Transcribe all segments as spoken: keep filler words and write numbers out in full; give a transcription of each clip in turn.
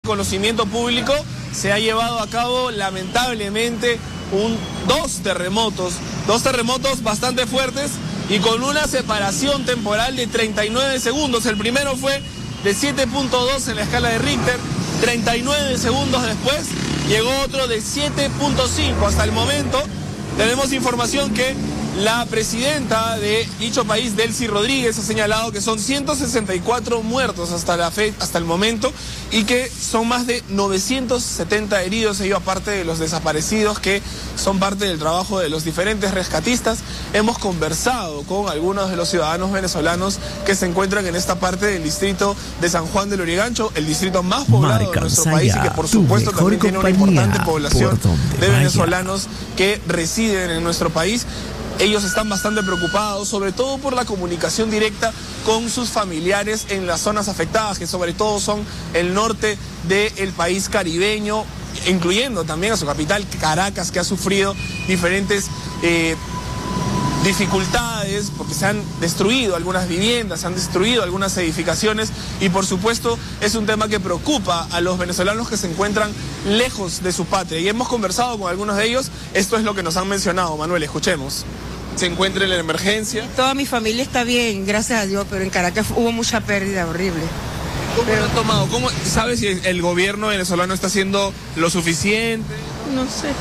conocimiento público, se ha llevado a cabo lamentablemente un, dos terremotos, dos terremotos bastante fuertes y con una separación temporal de treinta y nueve segundos. El primero fue de siete punto dos en la escala de Richter, treinta y nueve segundos después llegó otro de siete punto cinco. Hasta el momento tenemos información que la presidenta de dicho país, Delcy Rodríguez, ha señalado que son ciento sesenta y cuatro muertos hasta la fe, hasta el momento, y que son más de novecientos setenta heridos, ello aparte de los desaparecidos que son parte del trabajo de los diferentes rescatistas. Hemos conversado con algunos de los ciudadanos venezolanos que se encuentran en esta parte del distrito de San Juan del Lurigancho, el distrito más poblado Marca de nuestro país y que por supuesto también tiene una importante población de venezolanos que residen en nuestro país. Ellos están bastante preocupados, sobre todo por la comunicación directa con sus familiares en las zonas afectadas, que sobre todo son el norte del país caribeño, incluyendo también a su capital, Caracas, que ha sufrido diferentes eh, dificultades porque se han destruido algunas viviendas, se han destruido algunas edificaciones y por supuesto es un tema que preocupa a los venezolanos que se encuentran lejos de su patria. Y hemos conversado con algunos de ellos, esto es lo que nos han mencionado. Manuel, escuchemos. ¿Se encuentra en la emergencia? Toda mi familia está bien, gracias a Dios, pero en Caracas hubo mucha pérdida horrible. ¿Cómo pero... lo han tomado? ¿Cómo, ¿Sabes si el gobierno venezolano está haciendo lo suficiente? No sé.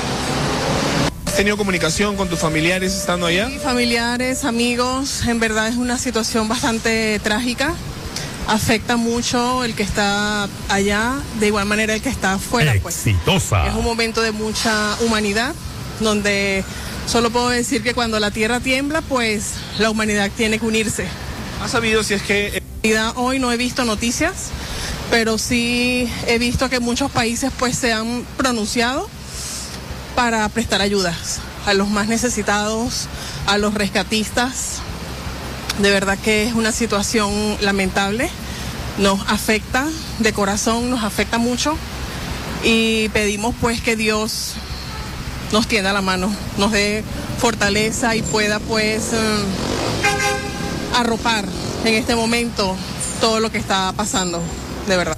¿Has tenido comunicación con tus familiares estando allá? Sí, familiares, amigos, en verdad es una situación bastante trágica. Afecta mucho el que está allá, de igual manera el que está afuera. Exitosa. Pues. Es un momento de mucha humanidad, donde solo puedo decir que cuando la tierra tiembla, pues la humanidad tiene que unirse. ¿Has sabido si es que...? Hoy no he visto noticias, pero sí he visto que muchos países pues se han pronunciado para prestar ayudas a los más necesitados, a los rescatistas. De verdad que es una situación lamentable, nos afecta de corazón, nos afecta mucho y pedimos pues que Dios nos tienda la mano, nos dé fortaleza y pueda pues um, arropar en este momento todo lo que está pasando, de verdad.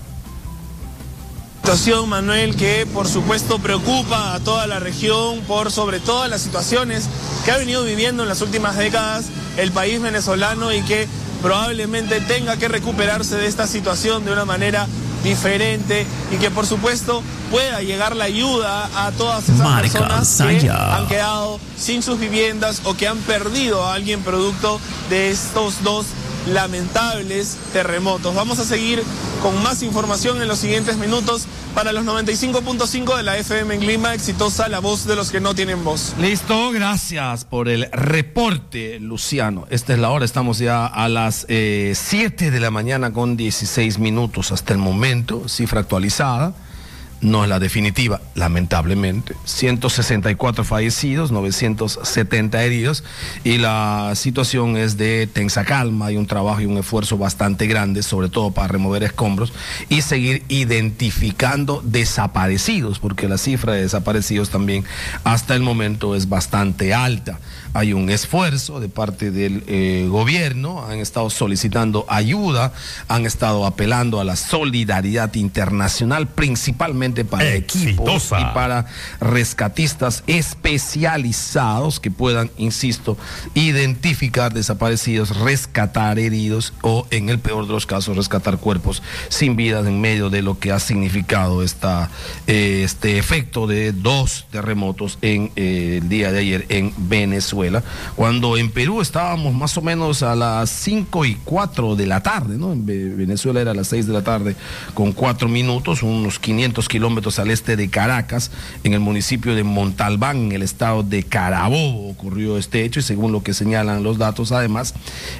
Situación, Manuel, que por supuesto preocupa a toda la región por sobre todas las situaciones que ha venido viviendo en las últimas décadas el país venezolano y que probablemente tenga que recuperarse de esta situación de una manera diferente y que por supuesto pueda llegar la ayuda a todas esas Marca personas Saya. que han quedado sin sus viviendas o que han perdido a alguien producto de estos dos lamentables terremotos. Vamos a seguir con más información en los siguientes minutos para los noventa y cinco punto cinco de la F M en Lima. Exitosa, la voz de los que no tienen voz. Listo, gracias por el reporte, Luciano. Esta es la hora, estamos ya a las eh, siete de la mañana con dieciséis minutos hasta el momento, cifra actualizada. No es la definitiva, lamentablemente. ciento sesenta y cuatro fallecidos, novecientos setenta heridos y la situación es de tensa calma. Hay un trabajo y un esfuerzo bastante grande, sobre todo para remover escombros y seguir identificando desaparecidos, porque la cifra de desaparecidos también hasta el momento es bastante alta. Hay un esfuerzo de parte del eh, gobierno, han estado solicitando ayuda, han estado apelando a la solidaridad internacional, principalmente para equipos y para rescatistas especializados que puedan, insisto, identificar desaparecidos, rescatar heridos o, en el peor de los casos, rescatar cuerpos sin vida en medio de lo que ha significado esta, eh, este efecto de dos terremotos en eh, el día de ayer en Venezuela, cuando en Perú estábamos más o menos a las cinco y cuatro de la tarde, ¿no? En Venezuela era a las seis de la tarde con cuatro minutos, unos quinientos kilómetros al este de Caracas, en el municipio de Montalbán, en el estado de Carabobo, ocurrió este hecho y según lo que señalan los datos, además,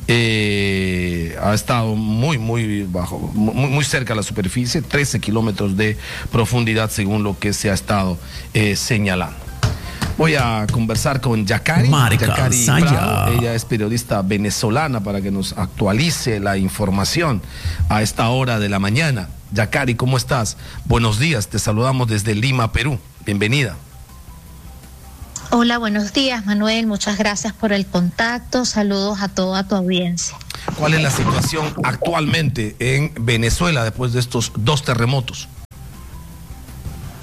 eh, ha estado muy, muy bajo, muy, muy cerca a la superficie, trece kilómetros de profundidad, según lo que se ha estado eh, señalando. Voy a conversar con Yacari, Yacari Prado. Ella es periodista venezolana para que nos actualice la información a esta hora de la mañana. Yacari, ¿cómo estás? Buenos días, te saludamos desde Lima, Perú. Bienvenida. Hola, buenos días, Manuel. Muchas gracias por el contacto. Saludos a toda tu audiencia. ¿Cuál es la situación actualmente en Venezuela después de estos dos terremotos?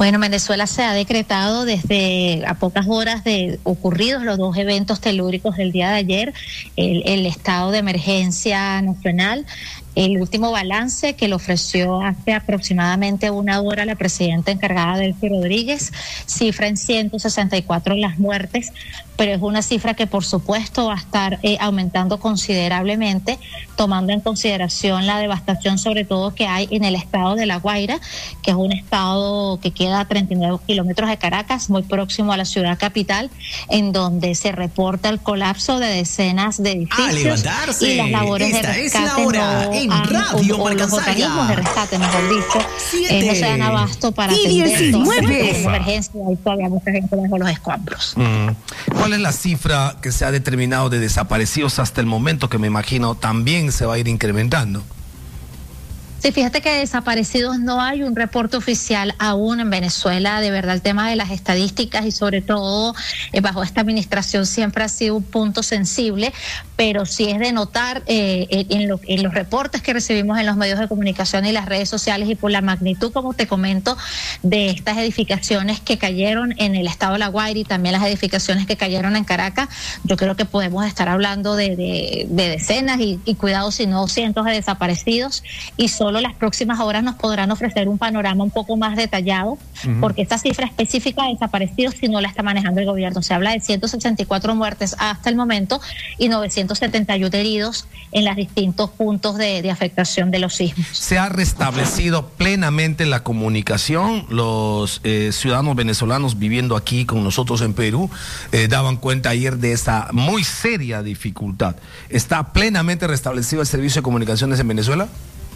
Bueno, Venezuela se ha decretado desde a pocas horas de ocurridos los dos eventos telúricos del día de ayer, el, el estado de emergencia nacional. El último balance que le ofreció hace aproximadamente una hora la presidenta encargada, Delcy Rodríguez, cifra en ciento sesenta y cuatro las muertes, pero es una cifra que por supuesto va a estar eh, aumentando considerablemente, tomando en consideración la devastación sobre todo que hay en el estado de La Guaira, que es un estado que queda a treinta y nueve kilómetros de Caracas, muy próximo a la ciudad capital, en donde se reporta el colapso de decenas de edificios y las labores Esta de rescate es la hora no en han, Radio o, o los organismos de rescate, mejor dicho, eh, no se dan abasto para atender diecinueve. la emergencia. Hay todavía mucha gente bajo los escombros. Mm. ¿Cuál es la cifra que se ha determinado de desaparecidos hasta el momento, que me imagino también se va a ir incrementando? Sí, fíjate que desaparecidos no hay un reporte oficial aún en Venezuela. De verdad, el tema de las estadísticas y sobre todo eh, bajo esta administración siempre ha sido un punto sensible, pero sí es de notar eh, en, lo, en los reportes que recibimos en los medios de comunicación y las redes sociales, y por la magnitud, como te comento, de estas edificaciones que cayeron en el estado de La Guaira y también las edificaciones que cayeron en Caracas, yo creo que podemos estar hablando de, de, de decenas y, y cuidado si no cientos de desaparecidos, y solo las próximas horas nos podrán ofrecer un panorama un poco más detallado, uh-huh. porque esta cifra específica de desaparecidos si no la está manejando el gobierno. Se habla de ciento sesenta y cuatro muertes hasta el momento y novecientos setenta y uno heridos en los distintos puntos de, de afectación de los sismos. ¿Se ha restablecido plenamente la comunicación? Los eh, ciudadanos venezolanos viviendo aquí con nosotros en Perú eh, daban cuenta ayer de esa muy seria dificultad. ¿Está plenamente restablecido el servicio de comunicaciones en Venezuela?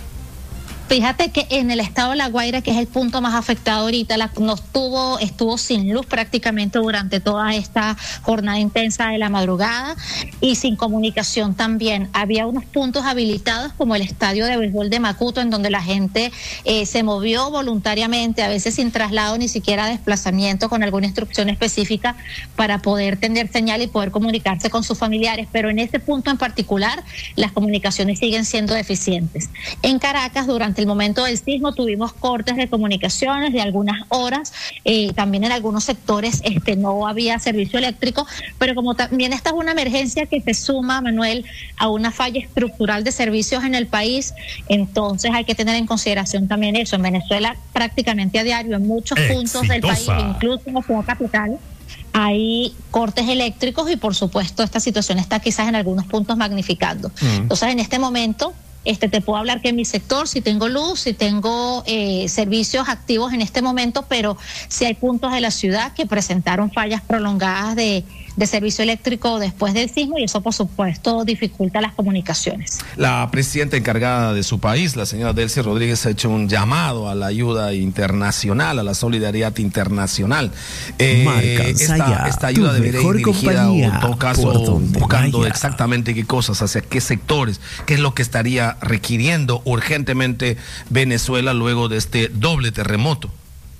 Fíjate que en el estado de La Guaira, que es el punto más afectado ahorita, la, no estuvo, estuvo sin luz prácticamente durante toda esta jornada intensa de la madrugada y sin comunicación también. Había unos puntos habilitados como el estadio de béisbol de Macuto, en donde la gente eh, se movió voluntariamente, a veces sin traslado, ni siquiera desplazamiento, con alguna instrucción específica para poder tener señal y poder comunicarse con sus familiares. Pero en ese punto en particular, las comunicaciones siguen siendo deficientes. En Caracas, durante el momento del sismo tuvimos cortes de comunicaciones de algunas horas, eh, también en algunos sectores este, no había servicio eléctrico, pero como también esta es una emergencia que se suma, Manuel, a una falla estructural de servicios en el país, entonces hay que tener en consideración también eso. En Venezuela prácticamente a diario en muchos Exitosa. puntos del país, incluso en la ciudad capital, hay cortes eléctricos y por supuesto esta situación está quizás en algunos puntos magnificando. Mm. Entonces en este momento Este, te puedo hablar que en mi sector si tengo luz, si tengo eh, servicios activos en este momento, pero sí hay puntos de la ciudad que presentaron fallas prolongadas de, de servicio eléctrico después del sismo, y eso por supuesto dificulta las comunicaciones. La presidenta encargada de su país, la señora Delcy Rodríguez, ha hecho un llamado a la ayuda internacional, a la solidaridad internacional. Eh, esta, esta ayuda debería ir dirigida, o en todo caso buscando vaya. exactamente qué cosas, hacia qué sectores, qué es lo que estaría requiriendo urgentemente Venezuela luego de este doble terremoto.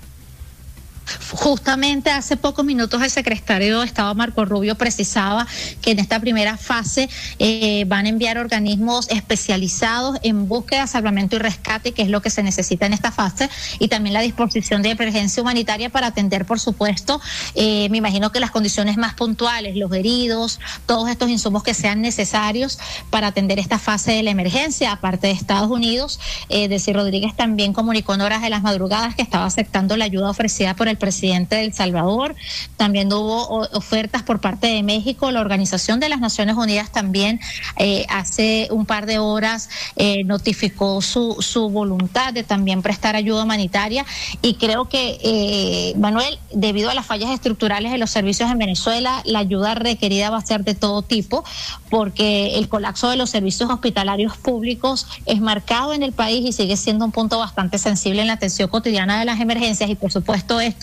Justamente hace pocos minutos el secretario de Estado Marco Rubio precisaba que en esta primera fase eh, van a enviar organismos especializados en búsqueda, salvamento y rescate, que es lo que se necesita en esta fase, y también la disposición de emergencia humanitaria para atender, por supuesto, eh, me imagino que las condiciones más puntuales, los heridos, todos estos insumos que sean necesarios para atender esta fase de la emergencia. Aparte de Estados Unidos, eh, Delcy Rodríguez también comunicó en horas de las madrugadas que estaba aceptando la ayuda ofrecida por el presidente de El Salvador. También hubo ofertas por parte de México. La Organización de las Naciones Unidas también eh, hace un par de horas eh, notificó su, su voluntad de también prestar ayuda humanitaria, y creo que, eh, Manuel, debido a las fallas estructurales de los servicios en Venezuela, la ayuda requerida va a ser de todo tipo, porque el colapso de los servicios hospitalarios públicos es marcado en el país y sigue siendo un punto bastante sensible en la atención cotidiana de las emergencias, y por supuesto esto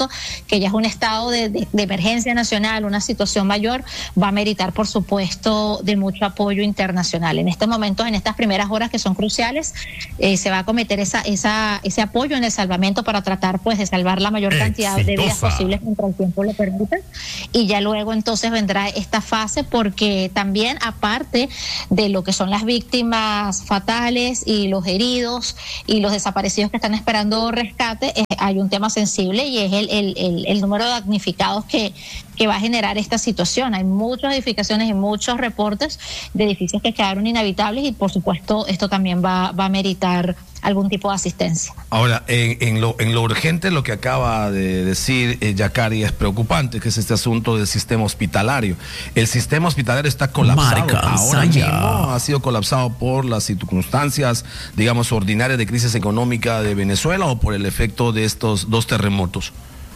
momento que ya es un estado de, de, de emergencia nacional, una situación mayor, va a meritar, por supuesto, de mucho apoyo internacional. En este momento, en estas primeras horas que son cruciales, eh, se va a cometer esa, esa, ese apoyo en el salvamento para tratar, pues, de salvar la mayor cantidad Exitosa. de vidas posibles mientras el tiempo lo permita. Y ya luego entonces vendrá esta fase, porque también, aparte de lo que son las víctimas fatales y los heridos y los desaparecidos que están esperando rescate, eh, hay un tema sensible y es el, el, el, el número de damnificados que, que va a generar esta situación. Hay muchas edificaciones y muchos reportes de edificios que quedaron inhabitables y, por supuesto, esto también va, va a meritar algún tipo de asistencia. Ahora, en, en, lo, en lo urgente, lo que acaba de decir eh, Yacari es preocupante, que es este asunto del sistema hospitalario. El sistema hospitalario está colapsado. Marca, ahora Saya. mismo ha sido colapsado por las circunstancias, digamos, ordinarias de crisis económica de Venezuela o por el efecto de estos dos terremotos.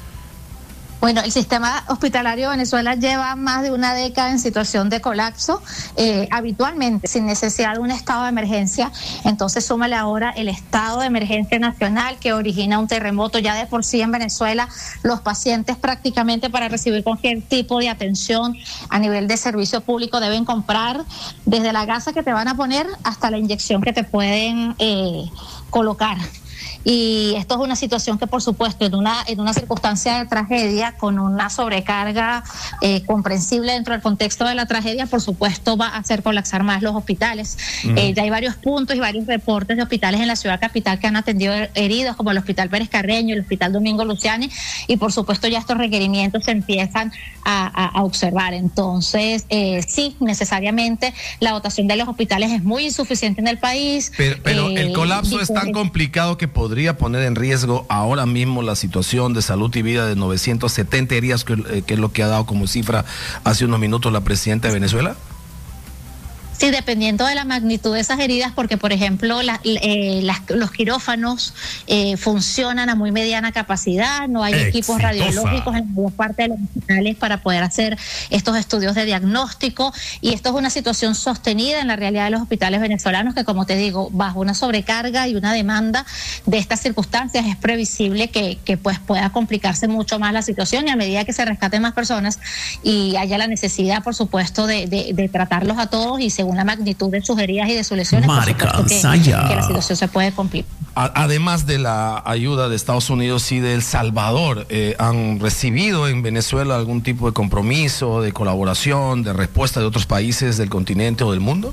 Bueno, el sistema hospitalario de Venezuela lleva más de una década en situación de colapso, eh, habitualmente sin necesidad de un estado de emergencia. Entonces súmale ahora el estado de emergencia nacional que origina un terremoto. Ya de por sí en Venezuela los pacientes prácticamente para recibir cualquier tipo de atención a nivel de servicio público deben comprar desde la gasa que te van a poner hasta la inyección que te pueden eh, colocar. Y esto es una situación que, por supuesto, en una en una circunstancia de tragedia, con una sobrecarga eh, comprensible dentro del contexto de la tragedia, por supuesto va a hacer colapsar más los hospitales. Uh-huh. Eh, ya hay varios puntos y varios reportes de hospitales en la ciudad capital que han atendido heridos, como el Hospital Pérez Carreño, el Hospital Domingo Luciani, y por supuesto ya estos requerimientos se empiezan a, a, a observar. Entonces, eh, sí, necesariamente la dotación de los hospitales es muy insuficiente en el país. Pero, pero eh, el colapso es tan complicado que podría poner en riesgo ahora mismo la situación de salud y vida de novecientas setenta heridas, que, que es lo que ha dado como cifra hace unos minutos la presidenta de Venezuela. Sí, dependiendo de la magnitud de esas heridas, porque por ejemplo la, eh, las, los quirófanos eh, funcionan a muy mediana capacidad, no hay Exitosa. equipos radiológicos en buena parte de los hospitales para poder hacer estos estudios de diagnóstico, y esto es una situación sostenida en la realidad de los hospitales venezolanos que, como te digo, bajo una sobrecarga y una demanda de estas circunstancias es previsible que, que pues pueda complicarse mucho más la situación, y a medida que se rescaten más personas y haya la necesidad, por supuesto, de, de, de tratarlos a todos y según la magnitud de sus heridas y de sus lesiones, Marca, por supuesto que, que la situación se puede complicar. Además de la ayuda de Estados Unidos y de El Salvador, eh, ¿han recibido en Venezuela algún tipo de compromiso, de colaboración, de respuesta de otros países del continente o del mundo?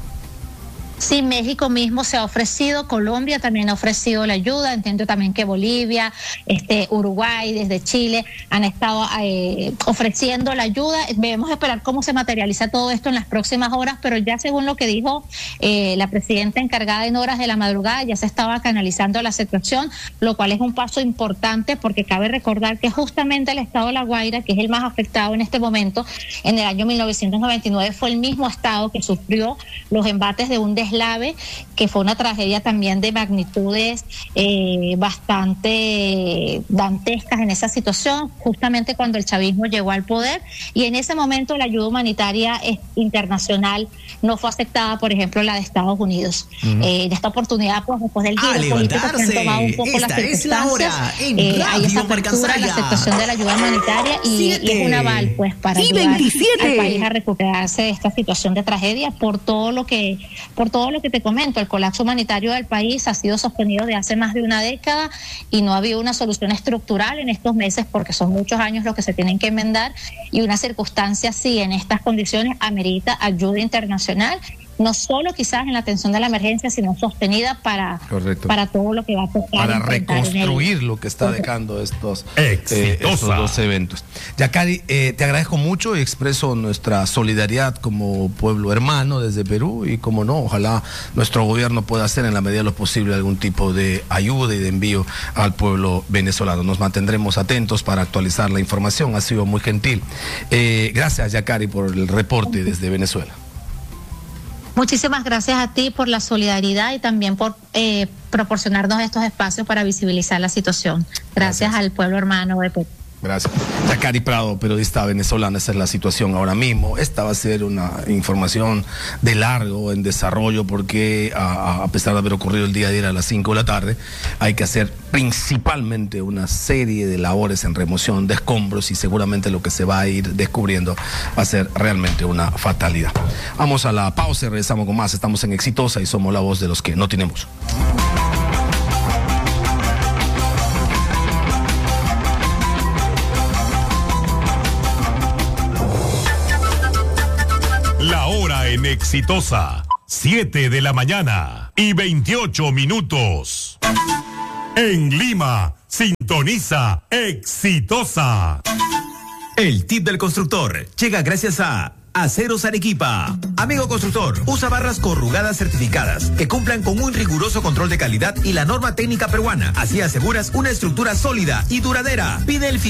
Sí, México mismo se ha ofrecido, Colombia también ha ofrecido la ayuda, entiendo también que Bolivia, este, Uruguay, desde Chile han estado eh, ofreciendo la ayuda. Debemos esperar cómo se materializa todo esto en las próximas horas, pero ya según lo que dijo eh, la presidenta encargada en horas de la madrugada, ya se estaba canalizando la situación, lo cual es un paso importante porque cabe recordar que justamente el estado de La Guaira, que es el más afectado en este momento, en el año mil novecientos noventa y nueve fue el mismo estado que sufrió los embates de un deslave, que fue una tragedia también de magnitudes eh, bastante dantescas en esa situación, justamente cuando el chavismo llegó al poder, y en ese momento la ayuda humanitaria internacional no fue aceptada, por ejemplo la de Estados Unidos. Uh-huh. Eh, en esta oportunidad, pues después del giro político que han tomado un poco esta las circunstancias, eh, hay esa apertura, la aceptación de la ayuda humanitaria y, y es un aval pues para ayudar al país a recuperarse de esta situación de tragedia por todo lo que por todo lo que te comento. El colapso humanitario del país ha sido sostenido de hace más de una década y no ha habido una solución estructural en estos meses porque son muchos años los que se tienen que enmendar, y una circunstancia así en estas condiciones amerita ayuda internacional, no solo quizás en la atención de la emergencia, sino sostenida para, para todo lo que va a tocar. Para reconstruir lo que está dejando estos, eh, estos dos eventos. Yacari, eh, te agradezco mucho y expreso nuestra solidaridad como pueblo hermano desde Perú, y como no, ojalá nuestro gobierno pueda hacer en la medida de lo posible algún tipo de ayuda y de envío al pueblo venezolano. Nos mantendremos atentos para actualizar la información. Ha sido muy gentil. Eh, gracias, Yacari, por el reporte desde Venezuela. Muchísimas gracias a ti por la solidaridad y también por eh, proporcionarnos estos espacios para visibilizar la situación. Gracias, gracias al pueblo hermano de Perú. Gracias. Yacari Prado, periodista venezolana, esa es la situación ahora mismo. Esta va a ser una información de largo en desarrollo porque a, a pesar de haber ocurrido el día de ayer a las cinco de la tarde, hay que hacer principalmente una serie de labores en remoción de escombros y seguramente lo que se va a ir descubriendo va a ser realmente una fatalidad. Vamos a la pausa y regresamos con más. Estamos en Exitosa y somos la voz de los que no tenemos. La hora en Exitosa, siete de la mañana y veintiocho minutos. En Lima, sintoniza Exitosa. El tip del constructor llega gracias a Aceros Arequipa. Amigo constructor, usa barras corrugadas certificadas que cumplan con un riguroso control de calidad y la norma técnica peruana. Así aseguras una estructura sólida y duradera. Pide el